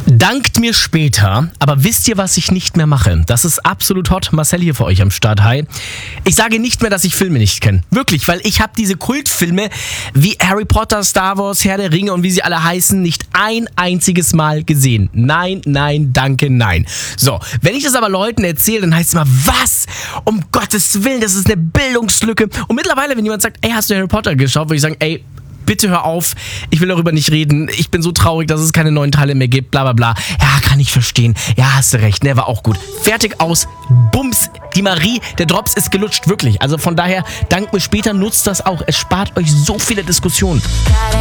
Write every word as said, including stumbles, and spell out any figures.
Dankt mir später, aber wisst ihr, was ich nicht mehr mache? Das ist absolut hot. Marcel hier für euch am Start. Hi. Ich sage nicht mehr, dass ich Filme nicht kenne. Wirklich, weil ich habe diese Kultfilme wie Harry Potter, Star Wars, Herr der Ringe und wie sie alle heißen, nicht ein einziges Mal gesehen. Nein, nein, danke, nein. So, wenn ich das aber Leuten erzähle, dann heißt es immer, was? Um Gottes Willen, das ist eine Bildungslücke. Und mittlerweile, wenn jemand sagt, ey, hast du Harry Potter geschaut, würde ich sagen, ey, bitte hör auf, ich will darüber nicht reden, ich bin so traurig, dass es keine neuen Teile mehr gibt, bla bla bla. Ja, kann ich verstehen. Ja, hast du recht, ne, war auch gut. Fertig, aus, Bums, die Marie, der Drops ist gelutscht, wirklich. Also von daher, dank mir später, nutzt das auch. Es spart euch so viele Diskussionen.